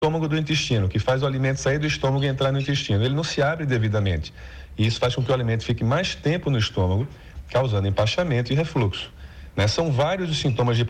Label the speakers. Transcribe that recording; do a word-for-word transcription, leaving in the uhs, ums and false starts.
Speaker 1: estômago do intestino, que faz o alimento sair do estômago e entrar no intestino. Ele não se abre devidamente. E isso faz com que o alimento fique mais tempo no estômago, causando empachamento e refluxo. Né? São vários os sintomas de